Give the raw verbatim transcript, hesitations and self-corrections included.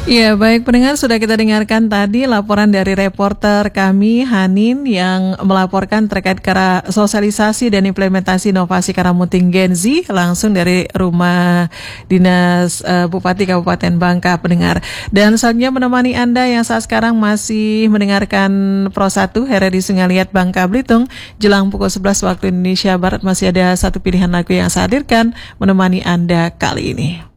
Ya, baik pendengar, sudah kita dengarkan tadi laporan dari reporter kami Hanin yang melaporkan terkait kara sosialisasi dan implementasi inovasi Karamuting Gen Z langsung dari rumah dinas uh, Bupati Kabupaten Bangka, pendengar. Dan selanjutnya menemani Anda yang saat sekarang masih mendengarkan Pro satu Heredi Sungai Liat Bangka Belitung jelang pukul sebelas waktu Indonesia Barat, masih ada satu pilihan lagu yang saya hadirkan menemani Anda kali ini.